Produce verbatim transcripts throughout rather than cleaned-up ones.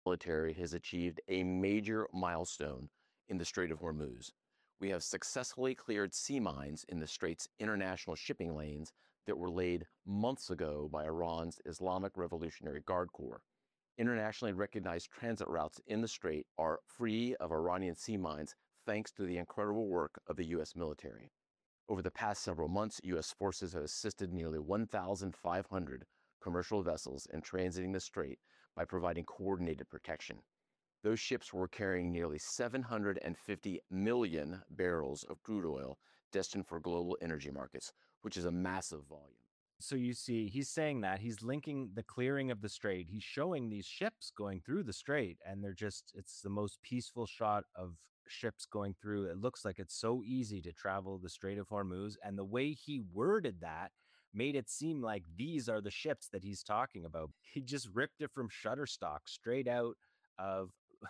Military has achieved a major milestone in the Strait of Hormuz. We have successfully cleared sea mines in the Strait's international shipping lanes that were laid months ago by Iran's Islamic Revolutionary Guard Corps. Internationally recognized transit routes in the Strait are free of Iranian sea mines thanks to the incredible work of the U S military. Over the past several months, U S forces have assisted nearly one thousand five hundred commercial vessels in transiting the strait by providing coordinated protection. Those ships were carrying nearly seven hundred fifty million barrels of crude oil destined for global energy markets, which is a massive volume. So you see, he's saying that he's linking the clearing of the strait. He's showing these ships going through the strait, and they're just, it's the most peaceful shot of ships going through. It looks like it's so easy to travel the Strait of Hormuz. And the way he worded that made it seem like these are the ships that he's talking about. He just ripped it from Shutterstock straight out of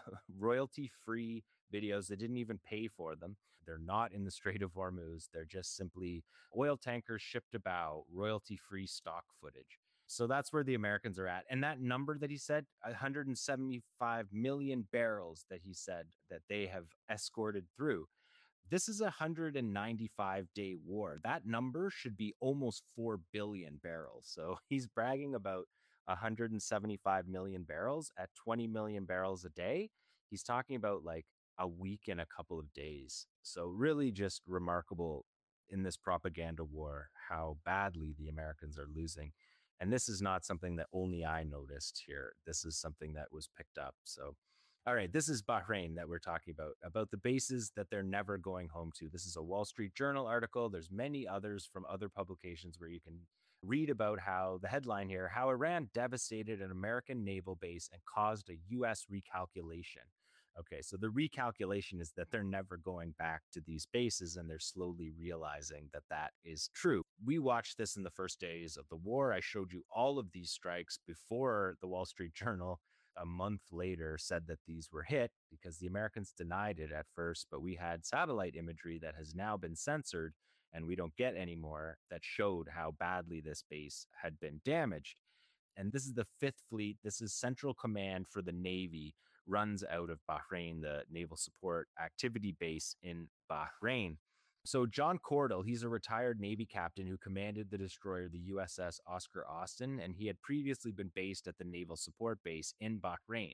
royalty-free videos that didn't even pay for them. They're not in the Strait of Hormuz. They're just simply oil tankers shipped about, royalty-free stock footage. So that's where the Americans are at. And that number that he said, one hundred seventy-five million barrels that he said that they have escorted through, this is a one hundred ninety-five day war. That number should be almost four billion barrels. So he's bragging about one hundred seventy-five million barrels at twenty million barrels a day. He's talking about like a week and a couple of days. So really just remarkable in this propaganda war, how badly the Americans are losing. And this is not something that only I noticed here. This is something that was picked up. So, all right, this is Bahrain that we're talking about, about the bases that they're never going home to. This is a Wall Street Journal article. There's many others from other publications where you can read about how the headline here, how Iran devastated an American naval base and caused a U S recalculation. Okay, so the recalculation is that they're never going back to these bases, and they're slowly realizing that that is true. We watched this in the first days of the war. I showed you all of these strikes before the Wall Street Journal a month later said that these were hit, because the Americans denied it at first, but we had satellite imagery that has now been censored and we don't get anymore that showed how badly this base had been damaged. And this is the Fifth Fleet. This is Central Command for the Navy, runs out of Bahrain, the Naval Support Activity Base in Bahrain. So John Cordell, he's a retired Navy captain who commanded the destroyer, the U S S Oscar Austin, and he had previously been based at the Naval Support Base in Bahrain.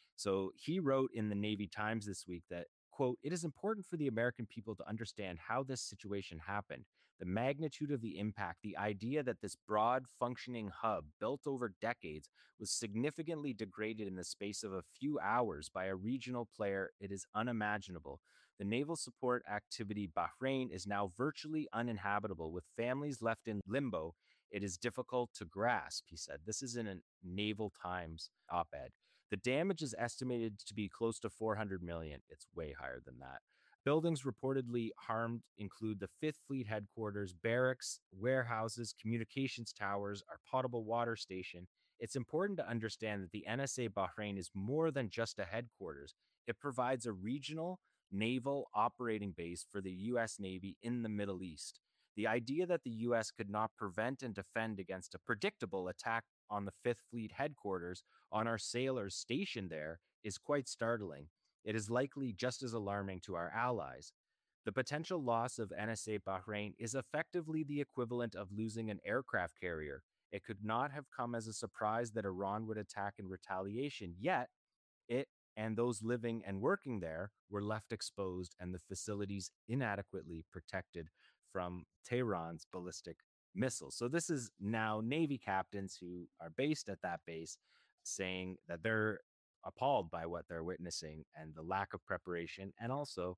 So he wrote in the Navy Times this week that, quote, "It is important for the American people to understand how this situation happened, the magnitude of the impact, the idea that this broad functioning hub built over decades was significantly degraded in the space of a few hours by a regional player. It is unimaginable. The naval support activity Bahrain is now virtually uninhabitable, with families left in limbo. It is difficult to grasp," he said. This is in a Naval Times op-ed. The damage is estimated to be close to four hundred million. It's way higher than that. Buildings reportedly harmed include the Fifth Fleet headquarters, barracks, warehouses, communications towers, our potable water station. It's important to understand that the N S A Bahrain is more than just a headquarters. It provides a regional naval operating base for the U S Navy in the Middle East. The idea that the U S could not prevent and defend against a predictable attack on the Fifth Fleet headquarters, on our sailors stationed there, is quite startling. It is likely just as alarming to our allies. The potential loss of N S A Bahrain is effectively the equivalent of losing an aircraft carrier. It could not have come as a surprise that Iran would attack in retaliation, yet it and those living and working there were left exposed and the facilities inadequately protected from Tehran's ballistic missiles. So this is now Navy captains who are based at that base saying that they're appalled by what they're witnessing and the lack of preparation, and also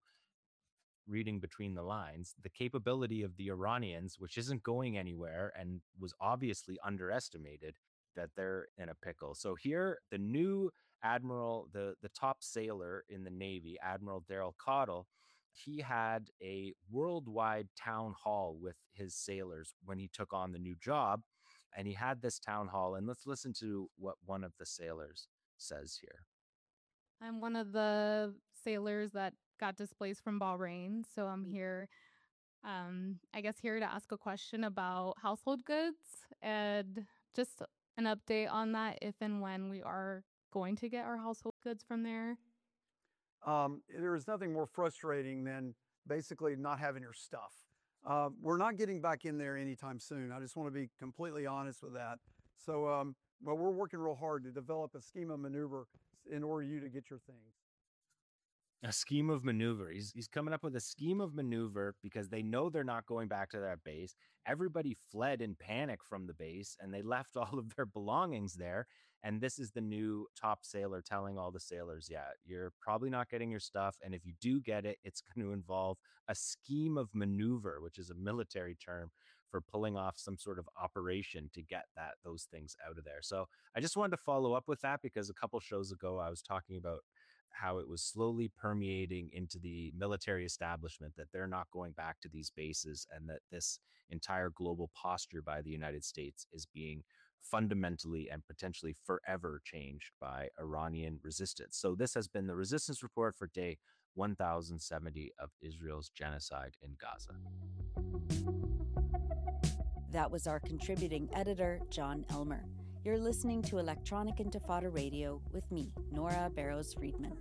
reading between the lines, the capability of the Iranians, which isn't going anywhere and was obviously underestimated, that they're in a pickle. So here, the new admiral, the, the top sailor in the Navy, Admiral Daryl Cottle, he had a worldwide town hall with his sailors when he took on the new job. And he had this town hall. And let's listen to what one of the sailors says here. I'm one of the sailors that got displaced from Bahrain. So I'm here, um, I guess, here to ask a question about household goods and just an update on that if and when we are going to get our household goods from there? Um, there is nothing more frustrating than basically not having your stuff. Uh, we're not getting back in there anytime soon. I just want to be completely honest with that. So, um, well, we're working real hard to develop a scheme of maneuver in order you to get your things. A scheme of maneuver. He's he's coming up with a scheme of maneuver because they know they're not going back to that base. Everybody fled in panic from the base and they left all of their belongings there. And this is the new top sailor telling all the sailors, yeah, you're probably not getting your stuff. And if you do get it, it's going to involve a scheme of maneuver, which is a military term for pulling off some sort of operation to get that those things out of there. So I just wanted to follow up with that because a couple shows ago I was talking about how it was slowly permeating into the military establishment that they're not going back to these bases and that this entire global posture by the United States is being fundamentally and potentially forever changed by Iranian resistance. So this has been the Resistance Report for day one thousand seventy of Israel's genocide in Gaza. That was our contributing editor, John Elmer. You're listening to Electronic Intifada Radio with me, Nora Barrows-Friedman.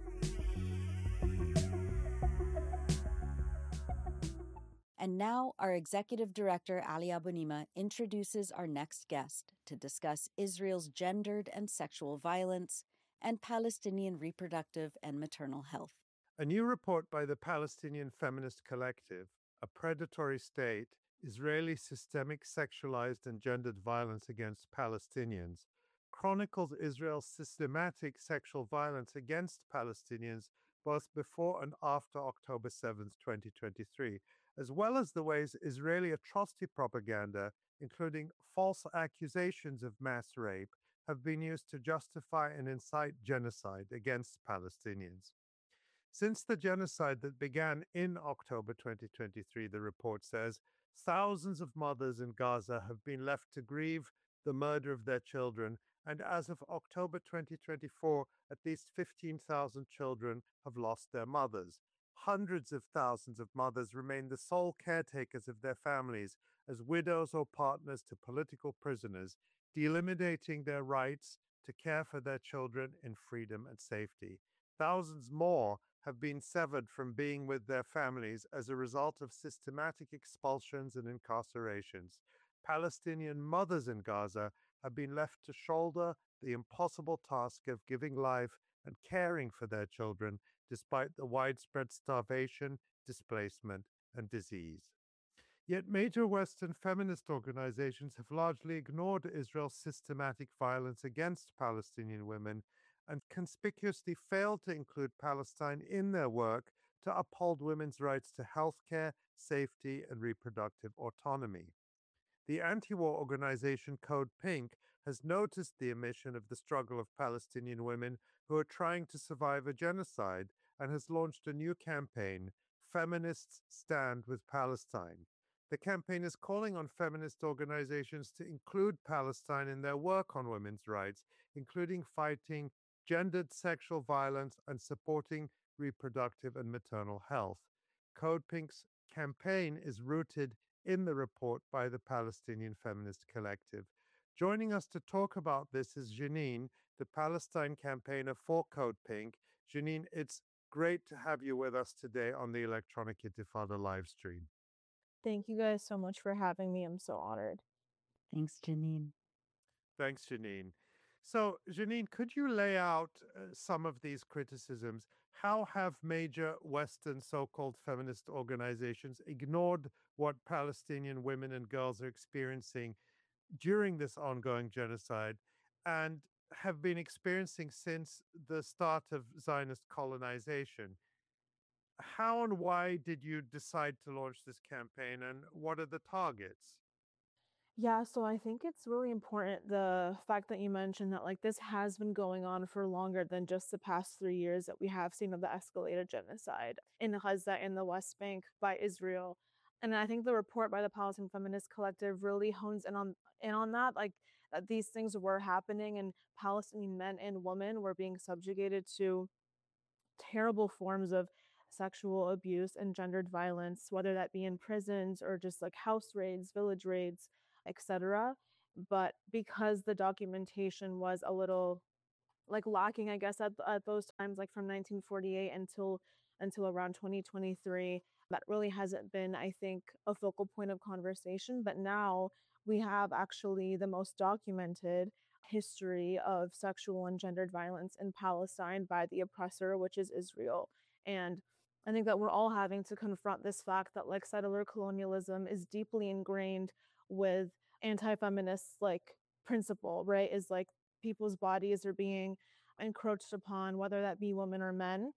And now, our executive director, Ali Abunimah, introduces our next guest to discuss Israel's gendered and sexual violence and Palestinian reproductive and maternal health. A new report by the Palestinian Feminist Collective, A Predatory State, Israeli Systemic Sexualized and Gendered Violence Against Palestinians, chronicles Israel's systematic sexual violence against Palestinians both before and after October seventh, twenty twenty-three, as well as the ways Israeli atrocity propaganda, including false accusations of mass rape, have been used to justify and incite genocide against Palestinians. Since the genocide that began in October twenty twenty-three, the report says, thousands of mothers in Gaza have been left to grieve the murder of their children, and as of October twenty twenty-four, at least fifteen thousand children have lost their mothers. Hundreds of thousands of mothers remain the sole caretakers of their families as widows or partners to political prisoners, delimiting their rights to care for their children in freedom and safety. Thousands more have been severed from being with their families as a result of systematic expulsions and incarcerations. Palestinian mothers in Gaza have been left to shoulder the impossible task of giving life and caring for their children despite the widespread starvation, displacement, and disease. Yet major Western feminist organizations have largely ignored Israel's systematic violence against Palestinian women and conspicuously failed to include Palestine in their work to uphold women's rights to health care, safety, and reproductive autonomy. The anti-war organization Code Pink has noticed the omission of the struggle of Palestinian women who are trying to survive a genocide and has launched a new campaign, Feminists Stand with Palestine. The campaign is calling on feminist organizations to include Palestine in their work on women's rights, including fighting gendered sexual violence and supporting reproductive and maternal health. Code Pink's campaign is rooted in the report by the Palestinian Feminist Collective. Joining us to talk about this is Janine, the Palestine campaigner for Code Pink. Janine, it's great to have you with us today on the Electronic Intifada live stream. Thank you guys so much for having me. I'm so honored. Thanks, Janine. Thanks, Janine. So, Janine, could you lay out uh, some of these criticisms? How have major Western so-called feminist organizations ignored what Palestinian women and girls are experiencing during this ongoing genocide and have been experiencing since the start of Zionist colonization? How and why did you decide to launch this campaign, and what are the targets? Yeah, so I think it's really important the fact that you mentioned that like this has been going on for longer than just the past three years that we have seen of the escalated genocide in Gaza and the West Bank by Israel. And I think the report by the Palestinian Feminist Collective really hones in on in on that, like that these things were happening and Palestinian men and women were being subjugated to terrible forms of sexual abuse and gendered violence, whether that be in prisons or just like house raids, village raids, et cetera. But because the documentation was a little like lacking, I guess, at, at those times, like from nineteen forty-eight until until around twenty twenty-three. That really hasn't been, I think, a focal point of conversation. But now we have actually the most documented history of sexual and gendered violence in Palestine by the oppressor, which is Israel. And I think that we're all having to confront this fact that like settler colonialism is deeply ingrained with anti-feminist like principle, right? Is like people's bodies are being encroached upon, whether that be women or men.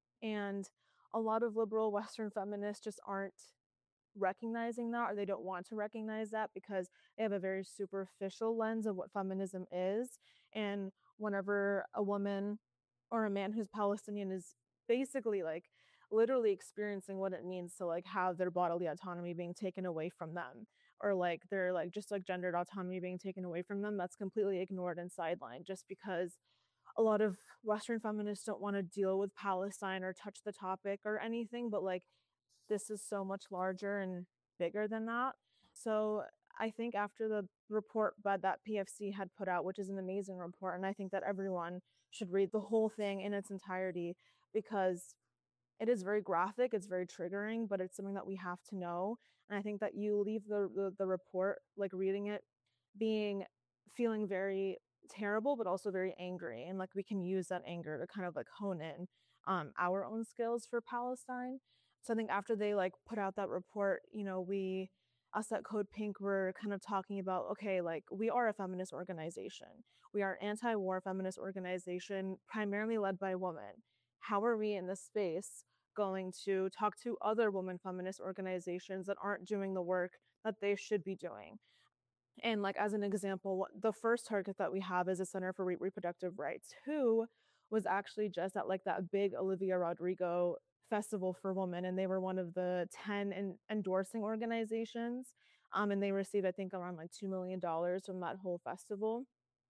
And a lot of liberal Western feminists just aren't recognizing that, or they don't want to recognize that because they have a very superficial lens of what feminism is. And whenever a woman or a man who's Palestinian is basically like literally experiencing what it means to like have their bodily autonomy being taken away from them, or like their like just like gendered autonomy being taken away from them, that's completely ignored and sidelined just because a lot of Western feminists don't want to deal with Palestine or touch the topic or anything, but like this is so much larger and bigger than that. So I think after the report but that P F C had put out, which is an amazing report, and I think that everyone should read the whole thing in its entirety because it is very graphic, it's very triggering, but it's something that we have to know. And I think that you leave the the, the report, like reading it, being feeling very terrible, but also very angry. And like we can use that anger to kind of like hone in um, our own skills for Palestine. So I think after they like put out that report, you know, we, us at Code Pink, were kind of talking about, okay, like we are a feminist organization. We are an anti-war feminist organization, primarily led by women. How are we in this space going to talk to other women feminist organizations that aren't doing the work that they should be doing? And like as an example, the first target that we have is a Center for Re- Reproductive Rights, who was actually just at like that big Olivia Rodrigo festival for women, and they were one of the ten en- endorsing organizations. Um, and they received, I think, around like two million dollars from that whole festival.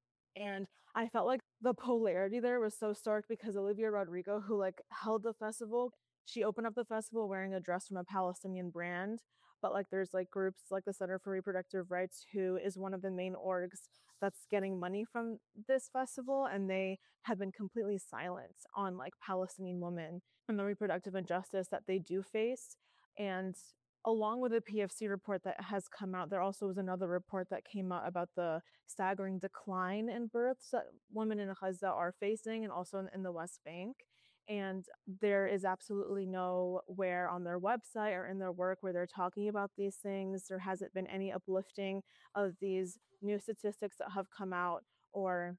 And I felt like the polarity there was so stark because Olivia Rodrigo, who like held the festival, she opened up the festival wearing a dress from a Palestinian brand. But like there's like groups like the Center for Reproductive Rights, who is one of the main orgs that's getting money from this festival, and they have been completely silent on like Palestinian women and the reproductive injustice that they do face. And along with the P F C report that has come out, there also was another report that came out about the staggering decline in births that women in Gaza are facing, and also in, in the West Bank. And there is absolutely nowhere on their website or in their work where they're talking about these things. There hasn't been any uplifting of these new statistics that have come out, or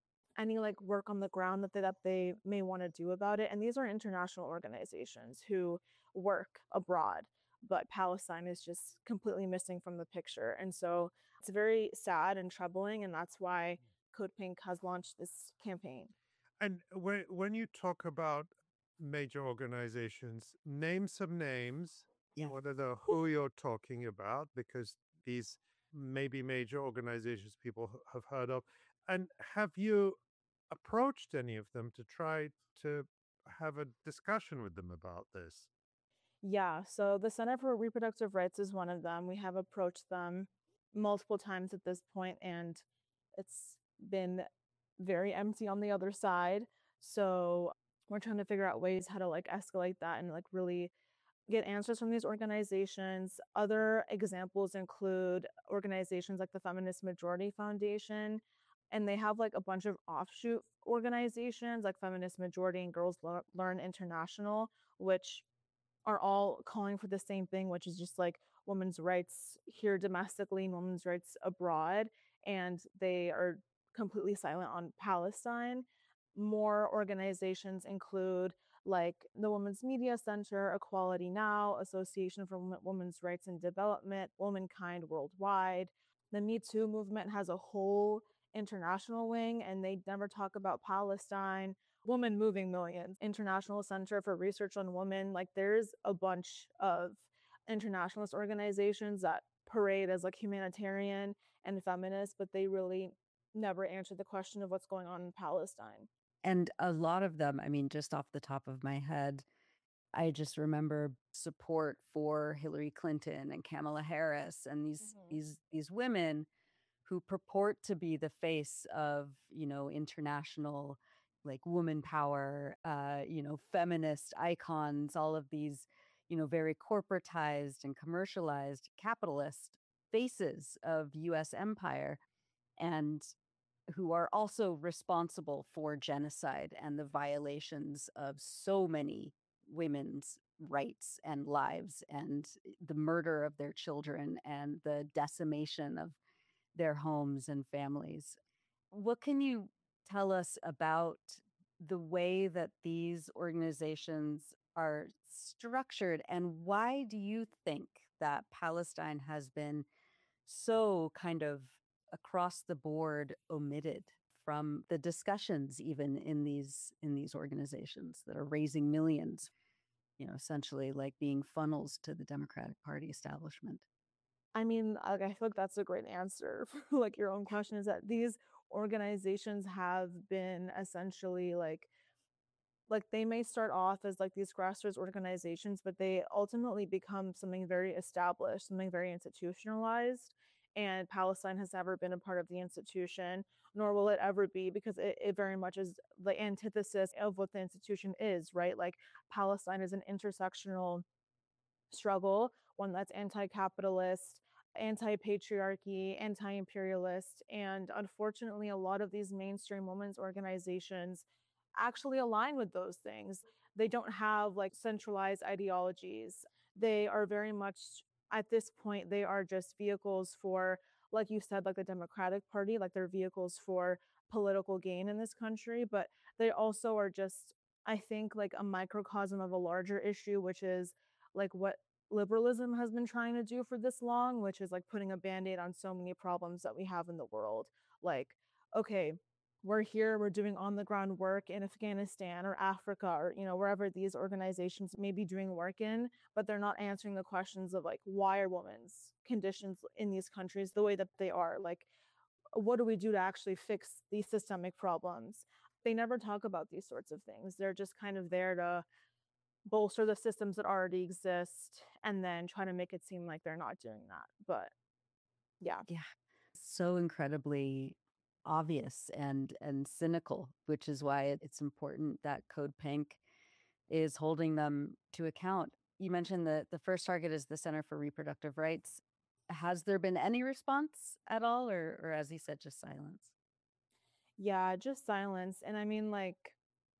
any like work on the ground that they, that they may want to do about it. And these are international organizations who work abroad, but Palestine is just completely missing from the picture. And so it's very sad and troubling, and that's why Code Pink has launched this campaign. And when when you talk about major organizations, name some names. Yeah. What are the who you're talking about? Because these may be major organizations people h- have heard of. And have you approached any of them to try to have a discussion with them about this? Yeah, so the Center for Reproductive Rights is one of them. We have approached them multiple times at this point, and it's been very empty on the other side. So we're trying to figure out ways how to like escalate that and like really get answers from these organizations. Other examples include organizations like the Feminist Majority Foundation, and they have like a bunch of offshoot organizations like Feminist Majority and Girls Lear- Learn International, which are all calling for the same thing, which is just like women's rights here domestically and women's rights abroad. And they are completely silent on Palestine. More organizations include like the Women's Media Center, Equality Now, Association for Wom- Women's Rights and Development, Womankind Worldwide. The Me Too movement has a whole international wing, and they never talk about Palestine. Woman Moving Millions, International Center for Research on Women. Like there's a bunch of internationalist organizations that parade as like humanitarian and feminist, but they really never answer the question of what's going on in Palestine. And a lot of them, I mean, just off the top of my head, I just remember support for Hillary Clinton and Kamala Harris and these Mhm. these these women who purport to be the face of, you know, international like woman power, uh, you know, feminist icons, all of these, you know, very corporatized and commercialized capitalist faces of U S empire, and who are also responsible for genocide and the violations of so many women's rights and lives, and the murder of their children and the decimation of their homes and families. What can you tell us about the way that these organizations are structured, and why do you think that Palestine has been so kind of across the board omitted from the discussions even in these in these organizations that are raising millions, you know, essentially like being funnels to the Democratic Party establishment? I mean, like, I feel like that's a great answer for like your own question, is that these organizations have been essentially like like they may start off as like these grassroots organizations, but they ultimately become something very established, something very institutionalized. And Palestine has never been a part of the institution, nor will it ever be, because it, it very much is the antithesis of what the institution is, right? Like Palestine is an intersectional struggle, one that's anti capitalist, anti patriarchy, anti imperialist. And unfortunately, a lot of these mainstream women's organizations actually align with those things. They don't have like centralized ideologies. They are very much, at this point, they are just vehicles for, like you said, like the Democratic Party, like they're vehicles for political gain in this country. But they also are just, I think, like a microcosm of a larger issue, which is like what liberalism has been trying to do for this long, which is like putting a band-aid on so many problems that we have in the world. Like, okay, we're here, we're doing on the ground work in Afghanistan or Africa, or, you know, wherever these organizations may be doing work in, but they're not answering the questions of like, why are women's conditions in these countries the way that they are? Like, what do we do to actually fix these systemic problems? They never talk about these sorts of things. They're just kind of there to bolster the systems that already exist and then try to make it seem like they're not doing that. But yeah. Yeah. So incredibly obvious and and cynical, which is why it- it's important that Code Pink is holding them to account. You mentioned that the first target is the Center for Reproductive Rights. Has there been any response at all, or or as he said, just silence? Yeah, just silence. And I mean, like,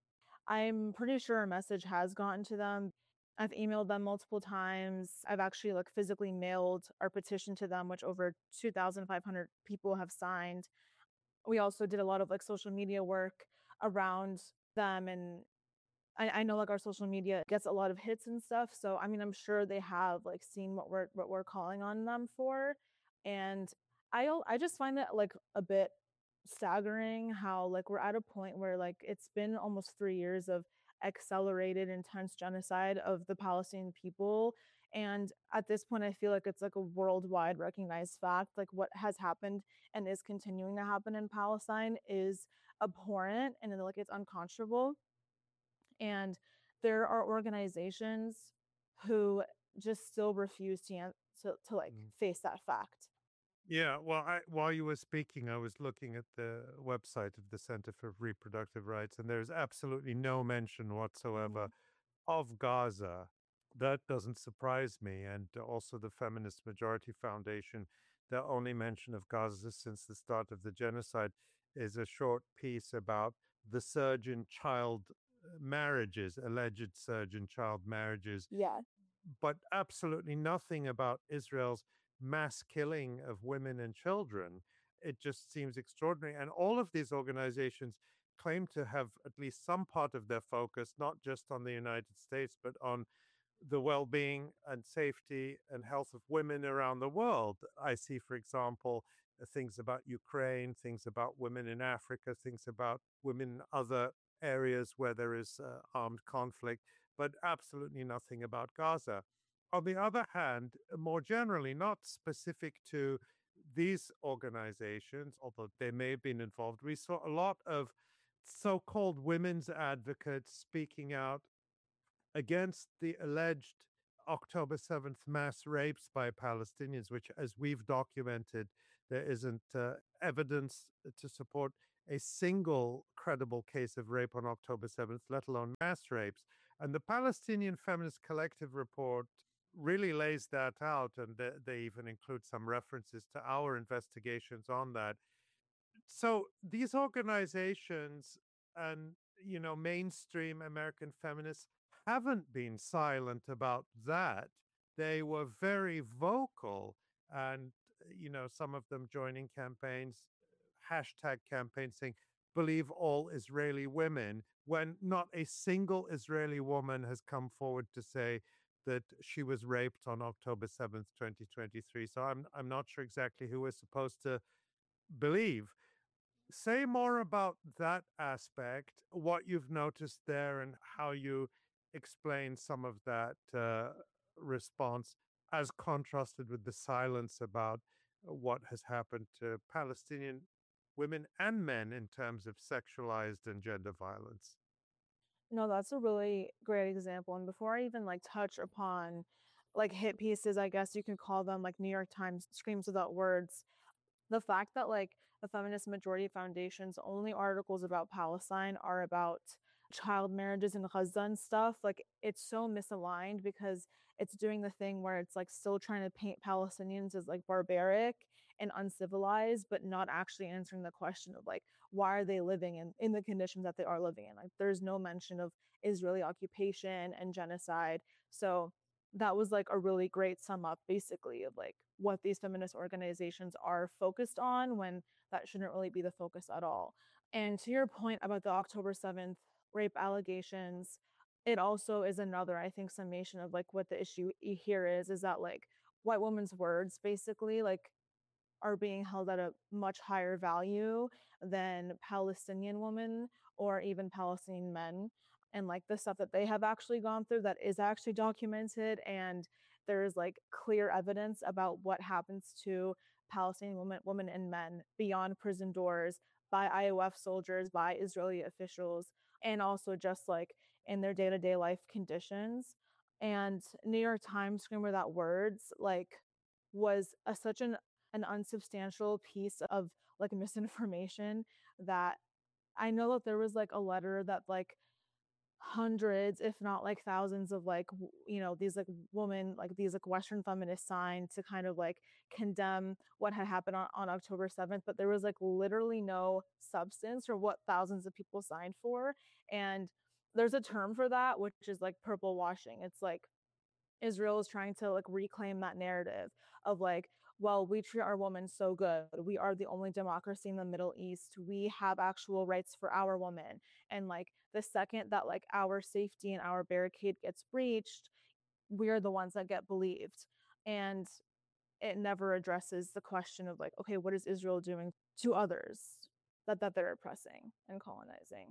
I'm pretty sure a message has gotten to them. I've emailed them multiple times. I've actually like physically mailed our petition to them, which over two thousand five hundred people have signed. We also did a lot of like social media work around them, and I, I know like our social media gets a lot of hits and stuff. So I mean, I'm sure they have like seen what we're what we're calling on them for. And I al- I just find it like a bit staggering how like we're at a point where like it's been almost three years of accelerated intense genocide of the Palestinian people. And at this point, I feel like it's like a worldwide recognized fact. Like what has happened and is continuing to happen in Palestine is abhorrent and like it's unconscionable. And there are organizations who just still refuse to an- to, to like Mm. face that fact. Yeah, well, I, while you were speaking, I was looking at the website of the Center for Reproductive Rights, and there's absolutely no mention whatsoever of Gaza. That doesn't surprise me. And also the Feminist Majority Foundation, the only mention of Gaza since the start of the genocide is a short piece about the surge in child uh, marriages, alleged surge in child marriages, Yeah. but absolutely nothing about Israel's mass killing of women and children. It just seems extraordinary. And all of these organizations claim to have at least some part of their focus, not just on the United States, but on the well being and safety and health of women around the world. I see, for example, uh, things about Ukraine, things about women in Africa, things about women in other areas where there is uh, armed conflict, but absolutely nothing about Gaza. On the other hand, more generally, not specific to these organizations, although they may have been involved, we saw a lot of so called women's advocates speaking out against the alleged October seventh mass rapes by Palestinians, which, as we've documented, there isn't uh, evidence to support a single credible case of rape on October seventh, let alone mass rapes. And the Palestinian Feminist Collective report really lays that out, and they, they even include some references to our investigations on that. So these organizations and, you know, mainstream American feminists haven't been silent about that. They were very vocal, and, you know, some of them joining campaigns, hashtag campaigns saying, believe all Israeli women, when not a single Israeli woman has come forward to say that she was raped on October seventh, twenty twenty-three. So I'm, I'm not sure exactly who we're supposed to believe. Say more about that aspect, what you've noticed there, and how you explain some of that uh, response as contrasted with the silence about what has happened to Palestinian women and men in terms of sexualized and gender violence. No, that's a really great example. And before I even like touch upon like hit pieces, I guess you could call them like New York Times screams without words. The fact that like the Feminist Majority Foundation's only articles about Palestine are about child marriages in Gaza and stuff, like it's so misaligned because it's doing the thing where it's like still trying to paint Palestinians as like barbaric and uncivilized, but not actually answering the question of like why are they living in, in the conditions that they are living in. Like there's no mention of Israeli occupation and genocide. So that was like a really great sum up basically of like what these feminist organizations are focused on when that shouldn't really be the focus at all. And to your point about the October seventh rape allegations, it also is another, I think, summation of like what the issue here is, is that like white women's words basically like are being held at a much higher value than Palestinian women or even Palestinian men. And like the stuff that they have actually gone through that is actually documented, and there's like clear evidence about what happens to Palestinian women, women and men beyond prison doors by I O F soldiers, by Israeli officials, and also just like in their day-to-day life conditions. And New York Times Scream Without Words like was a, such an an unsubstantial piece of like misinformation that I know that there was like a letter that like hundreds if not like thousands of like w- you know these like women, like these like Western feminists signed to kind of like condemn what had happened on, on October seventh, but there was like literally no substance for what thousands of people signed for. And there's a term for that, which is like purple washing. It's like Israel is trying to like reclaim that narrative of like, well, we treat our women so good. We are the only democracy in the Middle East. We have actual rights for our women. And like the second that like our safety and our barricade gets breached, we're the ones that get believed. And it never addresses the question of like, okay, what is Israel doing to others that, that they're oppressing and colonizing?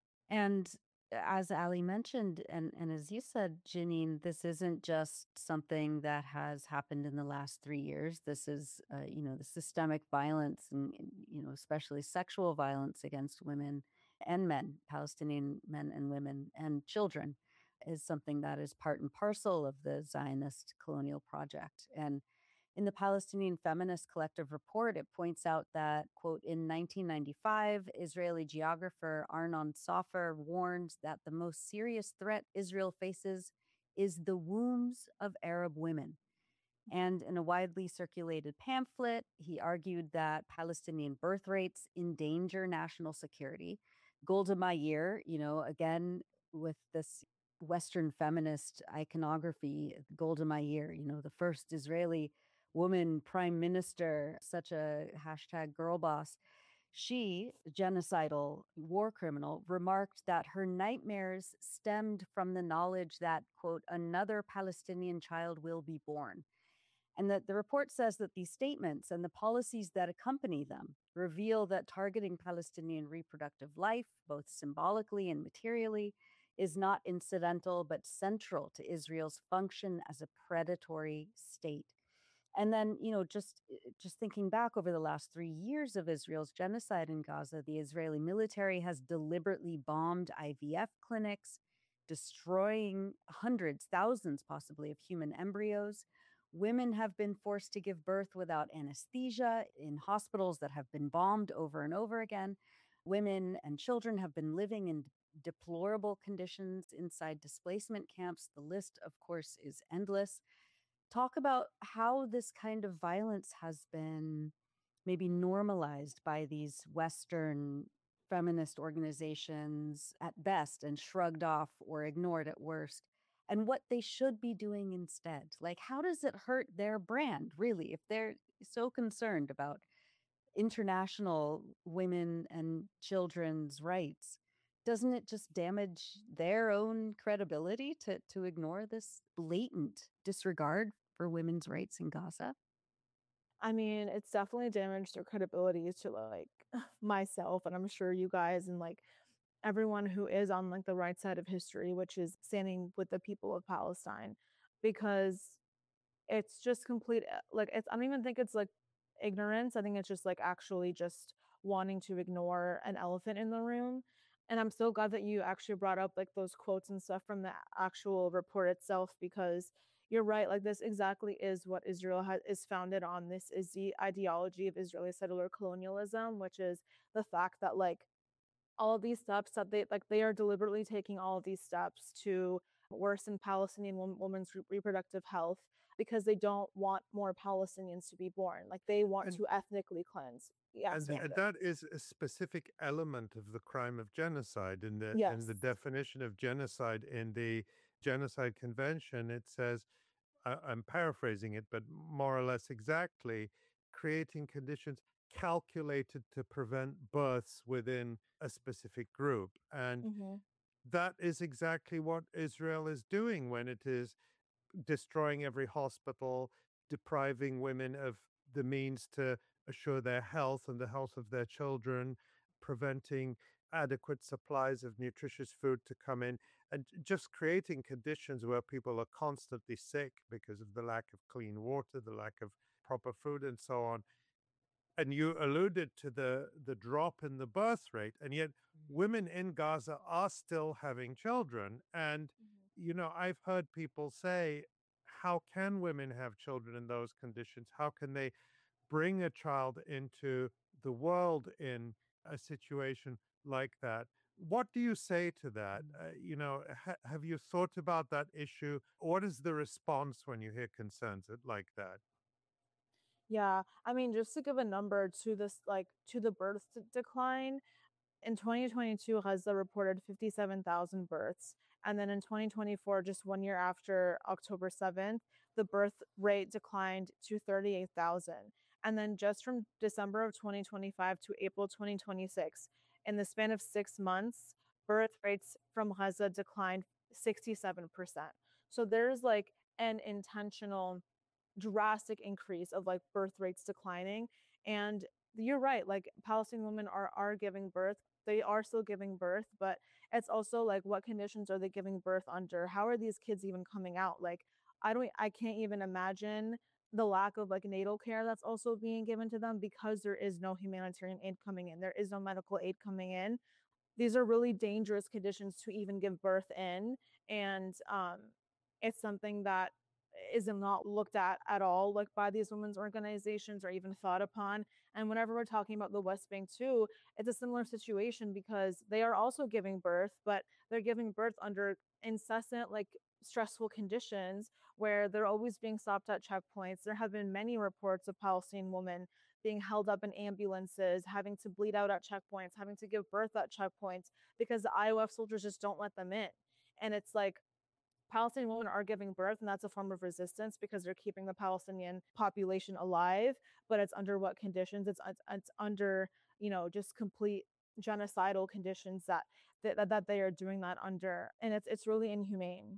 And as Ali mentioned, and, and as you said, Janine, this isn't just something that has happened in the last three years. This is, uh, you know, the systemic violence and, and, you know, especially sexual violence against women and men, Palestinian men and women and children, is something that is part and parcel of the Zionist colonial project. And in the Palestinian Feminist Collective report, it points out that, quote, in nineteen ninety-five, Israeli geographer Arnon Sofer warned that the most serious threat Israel faces is the wombs of Arab women. And in a widely circulated pamphlet, he argued that Palestinian birth rates endanger national security. Golda Meir, you know, again, with this Western feminist iconography, Golda Meir, you know, the first Israeli woman prime minister, such a hashtag girl boss. She, genocidal war criminal, remarked that her nightmares stemmed from the knowledge that, quote, another Palestinian child will be born. And that the report says that these statements and the policies that accompany them reveal that targeting Palestinian reproductive life, both symbolically and materially, is not incidental but central to Israel's function as a predatory state. And then, you know, just just thinking back over the last three years of Israel's genocide in Gaza, the Israeli military has deliberately bombed I V F clinics, destroying hundreds, thousands possibly of human embryos. Women have been forced to give birth without anesthesia in hospitals that have been bombed over and over again. Women and children have been living in deplorable conditions inside displacement camps. The list, of course, is endless. Talk about how this kind of violence has been maybe normalized by these Western feminist organizations at best and shrugged off or ignored at worst, and what they should be doing instead. Like, how does it hurt their brand, really, if they're so concerned about international women and children's rights? Doesn't it just damage their own credibility to, to ignore this blatant disregard for women's rights in Gaza? I mean, it's definitely damaged their credibility to like myself, and I'm sure you guys and like everyone who is on like the right side of history, which is standing with the people of Palestine, because it's just complete uh, like it's I don't even think it's like ignorance. I think it's just like actually just wanting to ignore an elephant in the room. And I'm so glad that you actually brought up like those quotes and stuff from the actual report itself, because you're right, like this exactly is what Israel has is founded on. This is the ideology of Israeli settler colonialism, which is the fact that like all of these steps that they like they are deliberately taking all of these steps to worsen Palestinian wom- women's re- reproductive health because they don't want more Palestinians to be born. Like they want And to ethnically cleanse. Yes, and, Yeah. and Amanda. that is a specific element of the crime of genocide in the in Yes. the definition of genocide in the Genocide Convention. It says, I, I'm paraphrasing it, but more or less exactly, creating conditions calculated to prevent births within a specific group. And Hmm. that is exactly what Israel is doing when it is destroying every hospital, depriving women of the means to assure their health and the health of their children, preventing adequate supplies of nutritious food to come in, and just creating conditions where people are constantly sick because of the lack of clean water, the lack of proper food, and so on. And you alluded to the the drop in the birth rate, and yet women in Gaza are still having children. And you know, I've heard people say, how can women have children in those conditions? How can they bring a child into the world in a situation like that? What do you say to that? Uh, you know, ha- have you thought about that issue? What is the response when you hear concerns like that? Yeah. I mean, just to give a number to this, like to the birth d- decline, in twenty twenty-two, Gaza reported fifty-seven thousand births. And then in twenty twenty-four, just one year after October seventh, the birth rate declined to thirty-eight thousand. And then just from December of twenty twenty-five to April twenty twenty-six, in the span of six months, birth rates from Gaza declined sixty-seven percent. So there's like an intentional drastic increase of like birth rates declining. And you're right, like Palestinian women are are giving birth. They are still giving birth, but it's also like what conditions are they giving birth under? How are these kids even coming out? Like I don't I can't even imagine the lack of like natal care that's also being given to them because there is no humanitarian aid coming in. There is no medical aid coming in. These are really dangerous conditions to even give birth in. And um, it's something that is not looked at at all, like by these women's organizations or even thought upon. And whenever we're talking about the West Bank too, it's a similar situation because they are also giving birth, but they're giving birth under incessant, like stressful conditions where they're always being stopped at checkpoints. There have been many reports of Palestinian women being held up in ambulances, having to bleed out at checkpoints, having to give birth at checkpoints because the I O F soldiers just don't let them in. And it's like Palestinian women are giving birth, and that's a form of resistance because they're keeping the Palestinian population alive. But it's under what conditions? It's it's, it's under you know just complete genocidal conditions that, that that they are doing that under, and it's it's really inhumane.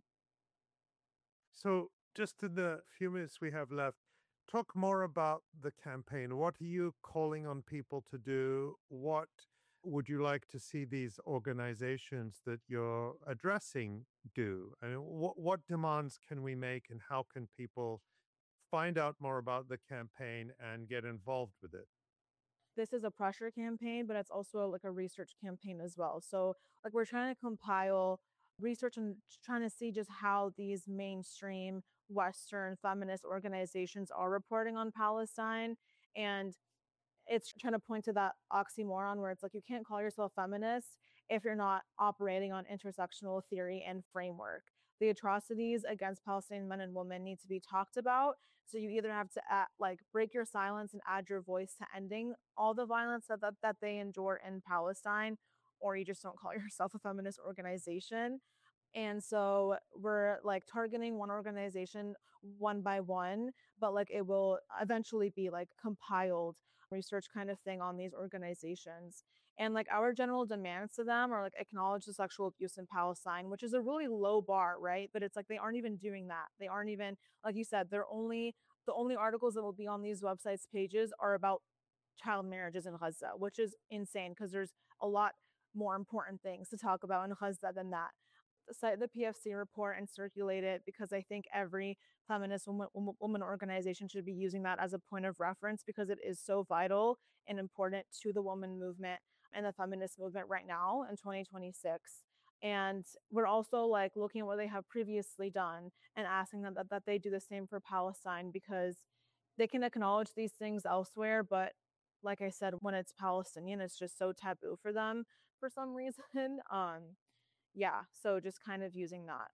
So, just in the few minutes we have left, talk more about the campaign. What are you calling on people to do? What would you like to see these organizations that you're addressing do? I mean, what, what demands can we make, and how can people find out more about the campaign and get involved with it? This is a pressure campaign, but it's also like a research campaign as well. So like we're trying to compile research and trying to see just how these mainstream Western feminist organizations are reporting on Palestine. And it's trying to point to that oxymoron where it's like you can't call yourself feminist if you're not operating on intersectional theory and framework. The atrocities against Palestinian men and women need to be talked about. So you either have to add, like break your silence and add your voice to ending all the violence that, that, that they endure in Palestine, or you just don't call yourself a feminist organization. And so we're like targeting one organization one by one, but like it will eventually be like compiled research kind of thing on these organizations. And like our general demands to them are like acknowledge the sexual abuse in Palestine, which is a really low bar, right? But it's like they aren't even doing that. They aren't even, like you said, they're only the only articles that will be on these websites pages are about child marriages in Gaza, which is insane because there's a lot more important things to talk about in Gaza than that. Cite the P F C report and circulate it, because I think every feminist woman, woman organization should be using that as a point of reference, because it is so vital and important to the woman movement and the feminist movement right now in twenty twenty-six. And we're also like looking at what they have previously done and asking them that, that they do the same for Palestine, because they can acknowledge these things elsewhere, but like I said, when it's Palestinian, it's just so taboo for them for some reason. Um, yeah, so just kind of using that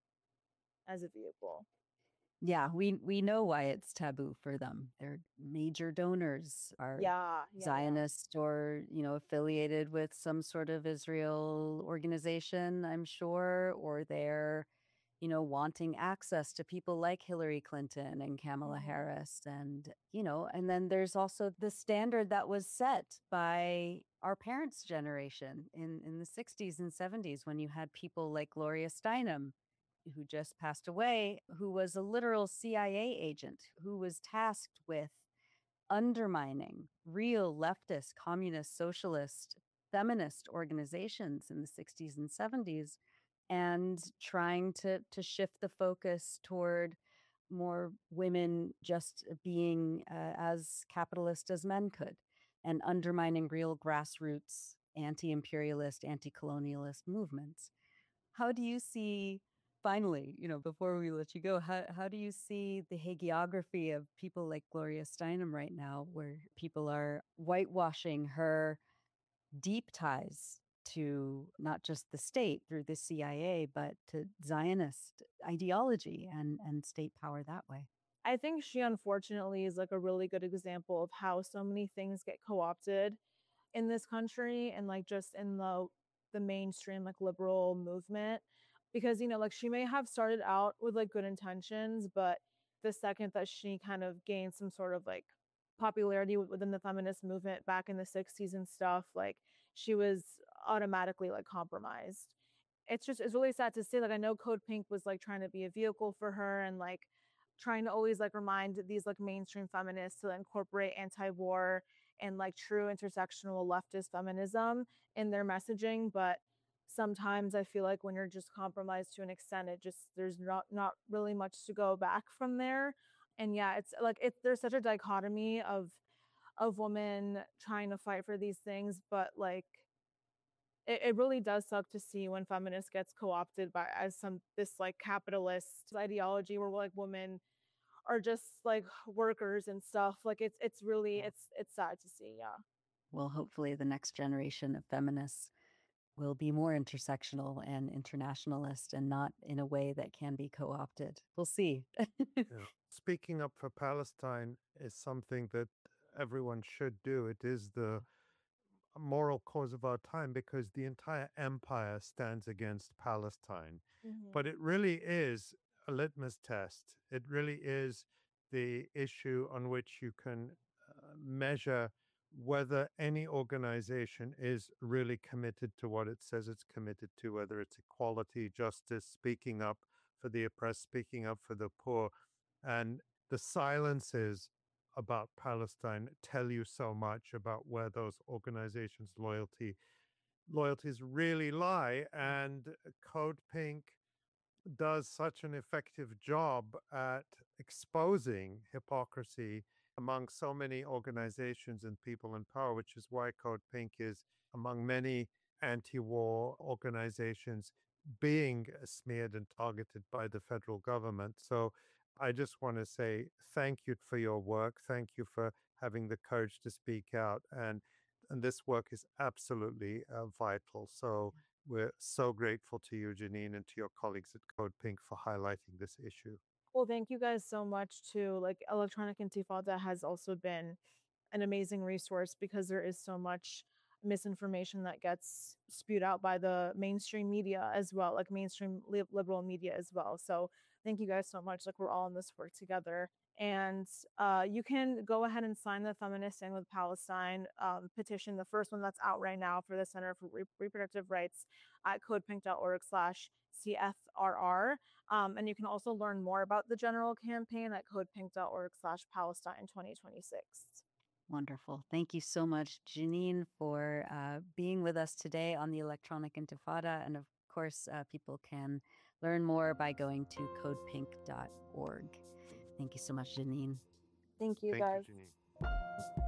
as a vehicle. Yeah, we we know why it's taboo for them. Their major donors are Yeah, yeah, Zionist yeah. or, you know, affiliated with some sort of Israel organization, I'm sure, or they're, you know, wanting access to people like Hillary Clinton and Kamala mm-hmm. Harris. And, you know, and then there's also the standard that was set by our parents' generation in, in the sixties and seventies, when you had people like Gloria Steinem, who just passed away, who was a literal C I A agent, who was tasked with undermining real leftist, communist, socialist, feminist organizations in the sixties and seventies, and trying to, to shift the focus toward more women just being uh, as capitalist as men could, and undermining real grassroots anti-imperialist, anti-colonialist movements. How do you see, finally, you know, before we let you go, how, how do you see the hagiography of people like Gloria Steinem right now, where people are whitewashing her deep ties to not just the state through the C I A, but to Zionist ideology and, and state power that way? I think she unfortunately is like a really good example of how so many things get co-opted in this country and like just in the the mainstream like liberal movement. Because, you know, like she may have started out with like good intentions, but the second that she kind of gained some sort of like popularity within the feminist movement back in the sixties and stuff, like she was automatically like compromised. It's just, it's really sad to see. Like I know Code Pink was like trying to be a vehicle for her and like trying to always like remind these like mainstream feminists to incorporate anti-war and like true intersectional leftist feminism in their messaging. But sometimes I feel like when you're just compromised to an extent, it just, there's not not really much to go back from there. And yeah, it's like it there's such a dichotomy of of women trying to fight for these things, but like it, it really does suck to see when feminist gets co-opted by as some this like capitalist ideology where like women are just like workers and stuff. Like it's it's really it's it's sad to see. Yeah. Well, hopefully the next generation of feminists will be more intersectional and internationalist and not in a way that can be co-opted. We'll see. Yeah. Speaking up for Palestine is something that everyone should do. It is the moral cause of our time because the entire empire stands against Palestine. Mm-hmm. But it really is a litmus test. It really is the issue on which you can uh, measure whether any organization is really committed to what it says it's committed to, whether it's equality, justice, speaking up for the oppressed, speaking up for the poor. And the silences about Palestine tell you so much about where those organizations' loyalty loyalties really lie. And Code Pink does such an effective job at exposing hypocrisy among so many organizations and people in power, which is why Code Pink is among many anti-war organizations being smeared and targeted by the federal government. So I just want to say thank you for your work. Thank you for having the courage to speak out. And, and this work is absolutely uh, vital. So we're so grateful to you, Janine, and to your colleagues at Code Pink for highlighting this issue. Well, thank you guys so much too. Like Electronic Intifada has also been an amazing resource because there is so much misinformation that gets spewed out by the mainstream media as well, like mainstream li- liberal media as well. So thank you guys so much. Like we're all in this work together. And uh, you can go ahead and sign the Feminist Stand with Palestine um, petition, the first one that's out right now for the Center for Re- Reproductive Rights at codepink.org slash CFRR. Um, and you can also learn more about the general campaign at codepink.org slash Palestine twenty twenty-six. Wonderful. Thank you so much, Janine, for uh, being with us today on the Electronic Intifada. And of course, uh, people can learn more by going to codepink dot org. Thank you so much, Janine. Thank you Thank guys. you, Janine.